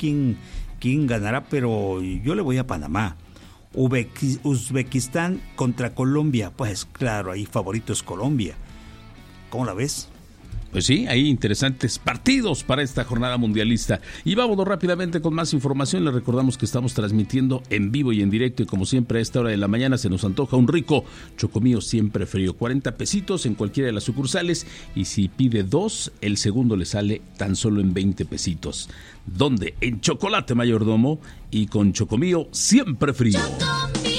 quién ganará, pero yo le voy a Panamá. Uzbekistán contra Colombia, pues claro, ahí favorito es Colombia. ¿Cómo la ves? Pues sí, hay interesantes partidos para esta jornada mundialista. Y vámonos rápidamente con más información. Les recordamos que estamos transmitiendo en vivo y en directo, y como siempre a esta hora de la mañana se nos antoja un rico chocomío siempre frío. 40 pesitos en cualquiera de las sucursales, y si pide 2, el segundo le sale tan solo en 20 pesitos. ¿Dónde? En Chocolate Mayordomo, y con chocomío siempre frío.